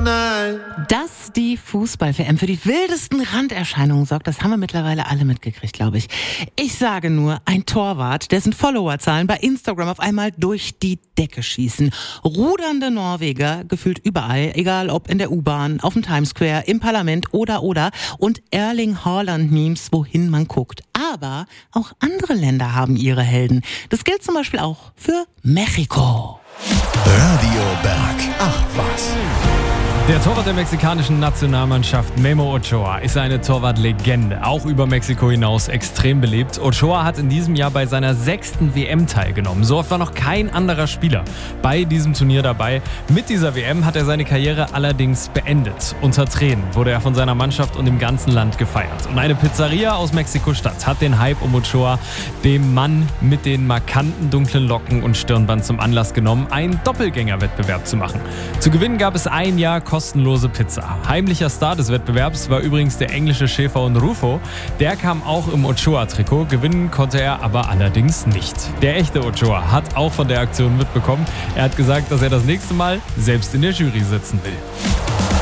Dass die Fußball-WM für die wildesten Randerscheinungen sorgt, das haben wir mittlerweile alle mitgekriegt, glaube ich. Ich sage nur, ein Torwart, dessen Followerzahlen bei Instagram auf einmal durch die Decke schießen. Rudernde Norweger, gefühlt überall, egal ob in der U-Bahn, auf dem Times Square, im Parlament oder. Und Erling Haaland-Memes, wohin man guckt. Aber auch andere Länder haben ihre Helden. Das gilt zum Beispiel auch für Mexiko. Radio Berg. Ach was. Der Torwart der mexikanischen Nationalmannschaft, Memo Ochoa, ist eine Torwartlegende, auch über Mexiko hinaus extrem beliebt. Ochoa hat in diesem Jahr bei seiner 6. WM teilgenommen. So oft war noch kein anderer Spieler bei diesem Turnier dabei. Mit dieser WM hat er seine Karriere allerdings beendet. Unter Tränen wurde er von seiner Mannschaft und dem ganzen Land gefeiert. Und eine Pizzeria aus Mexiko-Stadt hat den Hype um Ochoa, dem Mann mit den markanten dunklen Locken und Stirnband, zum Anlass genommen, einen Doppelgängerwettbewerb zu machen. Zu gewinnen gab es ein Jahr kostenlose Pizza. Heimlicher Star des Wettbewerbs war übrigens der englische Schäferhund Rufo. Der kam auch im Ochoa-Trikot, gewinnen konnte er aber allerdings nicht. Der echte Ochoa hat auch von der Aktion mitbekommen. Er hat gesagt, dass er das nächste Mal selbst in der Jury sitzen will.